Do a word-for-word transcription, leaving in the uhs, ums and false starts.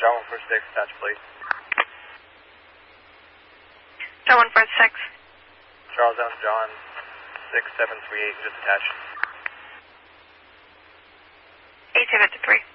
John one four six, attach plate. John one four six. Charles Down John six seven three eight, just attached. eight two fifty-three.